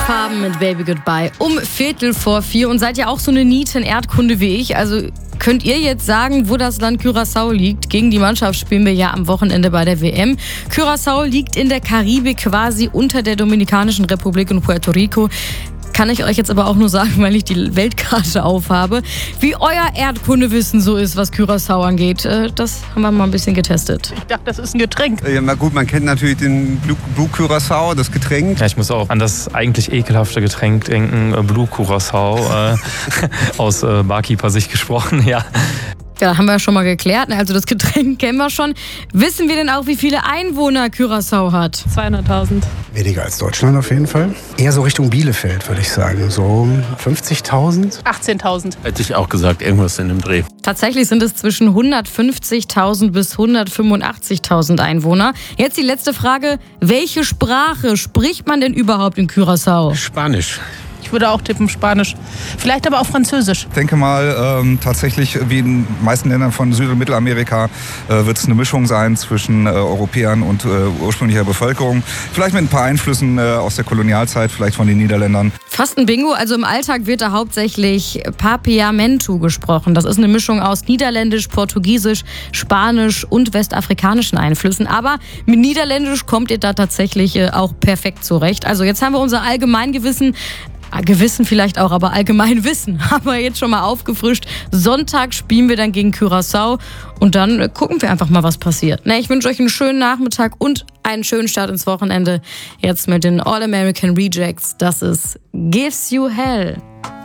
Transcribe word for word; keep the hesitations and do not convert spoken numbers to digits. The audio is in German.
Farben mit Baby Goodbye um Viertel vor vier. Und seid ihr auch so eine Niete in Erdkunde wie ich? Also könnt ihr jetzt sagen, wo das Land Curaçao liegt? Gegen die Mannschaft spielen wir ja am Wochenende bei der W M. Curaçao liegt in der Karibik, quasi unter der Dominikanischen Republik und Puerto Rico. Kann ich euch jetzt aber auch nur sagen, weil ich die Weltkarte aufhabe, wie euer Erdkundewissen so ist, was Curaçao angeht. Das haben wir mal ein bisschen getestet. Ich dachte, das ist ein Getränk. Ja, na gut, man kennt natürlich den Blue, Blue Curaçao, das Getränk. Ja, ich muss auch an das eigentlich ekelhafte Getränk denken, Blue Curaçao, äh, aus äh, Barkeeper-Sicht gesprochen, ja. Ja, haben wir ja schon mal geklärt. Also das Getränk kennen wir schon. Wissen wir denn auch, wie viele Einwohner Curaçao hat? zweihunderttausend. Weniger als Deutschland auf jeden Fall. Eher so Richtung Bielefeld, würde ich sagen. So fünfzigtausend. achtzehntausend. Hätte ich auch gesagt, irgendwas in dem Dreh. Tatsächlich sind es zwischen hundertfünfzigtausend bis hundertfünfundachtzigtausend Einwohner. Jetzt die letzte Frage. Welche Sprache spricht man denn überhaupt in Curaçao? Spanisch. Ich würde auch tippen Spanisch. Vielleicht aber auch Französisch. Ich denke mal, ähm, tatsächlich, wie in den meisten Ländern von Süd- und Mittelamerika, äh, wird es eine Mischung sein zwischen äh, Europäern und äh, ursprünglicher Bevölkerung. Vielleicht mit ein paar Einflüssen äh, aus der Kolonialzeit, vielleicht von den Niederländern. Fast ein Bingo. Also im Alltag wird da hauptsächlich Papiamentu gesprochen. Das ist eine Mischung aus Niederländisch, Portugiesisch, Spanisch und westafrikanischen Einflüssen. Aber mit Niederländisch kommt ihr da tatsächlich äh, auch perfekt zurecht. Also jetzt haben wir unser Allgemeingewissen Gewissen vielleicht auch, aber allgemein Wissen haben wir jetzt schon mal aufgefrischt. Sonntag spielen wir dann gegen Curaçao und dann gucken wir einfach mal, was passiert. Na, ich wünsche euch einen schönen Nachmittag und einen schönen Start ins Wochenende. Jetzt mit den All American Rejects. Das ist Gives You Hell.